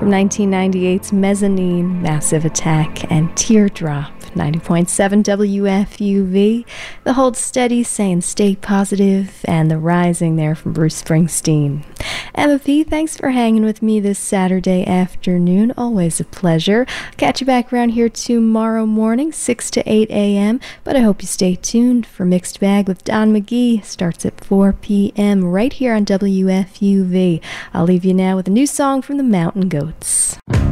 from 1998's Mezzanine, Massive Attack, and Teardrop. 90.7 WFUV, The Hold Steady saying stay positive, and The Rising there from Bruce Springsteen. Emma P., thanks for hanging with me this Saturday afternoon. Always a pleasure. Catch you back around here tomorrow morning, 6 to 8 a.m., but I hope you stay tuned for Mixed Bag with Don McGee. Starts at 4 p.m. right here on WFUV. I'll leave you now with a new song from the Mountain Goats.